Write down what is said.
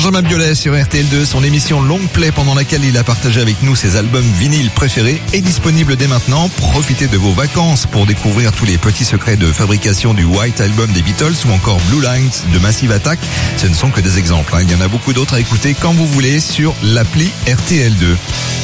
Benjamin Biolay sur RTL2, son émission Long Play pendant laquelle il a partagé avec nous ses albums vinyles préférés est disponible dès maintenant. Profitez de vos vacances pour découvrir tous les petits secrets de fabrication du White Album des Beatles ou encore Blue Lines de Massive Attack. Ce ne sont que des exemples, Il y en a beaucoup d'autres à écouter quand vous voulez sur l'appli RTL2.